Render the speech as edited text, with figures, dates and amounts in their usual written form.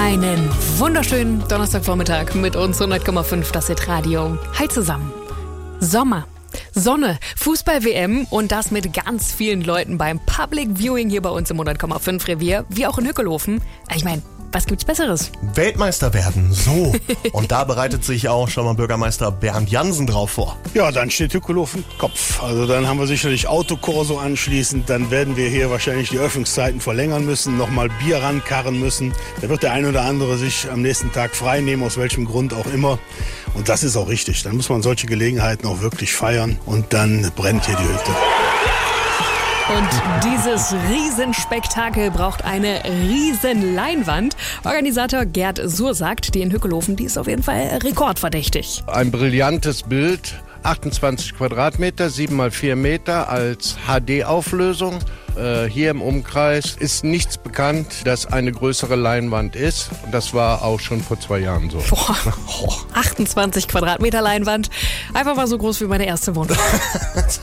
Einen wunderschönen Donnerstagvormittag mit uns 100,5 das Hit-Radio. Hi zusammen. Sommer, Sonne, Fußball-WM und das mit ganz vielen Leuten beim Public Viewing hier bei uns im 100,5 Revier, wie auch in Hückelhofen. Ich meine, was gibt's Besseres? Weltmeister werden, so. Und da bereitet sich auch schon mal Bürgermeister Bernd Jansen drauf vor. Ja, dann steht Hückelhofen Kopf. Also dann haben wir sicherlich Autokorso anschließend. Dann werden wir hier wahrscheinlich die Öffnungszeiten verlängern müssen, nochmal Bier rankarren müssen. Da wird der ein oder andere sich am nächsten Tag frei nehmen, aus welchem Grund auch immer. Und das ist auch richtig. Dann muss man solche Gelegenheiten auch wirklich feiern. Und dann brennt hier die Hütte. Und dieses Riesenspektakel braucht eine Riesenleinwand. Organisator Gerd Suhr sagt, die in Hückelhofen, die ist auf jeden Fall rekordverdächtig. Ein brillantes Bild, 28 Quadratmeter, 7 mal 4 Meter als HD-Auflösung. Hier im Umkreis ist nichts bekannt, dass eine größere Leinwand ist. Und das war auch schon vor 2 Jahren so. Boah, 28 Quadratmeter Leinwand. Einfach mal so groß wie meine erste Wohnung.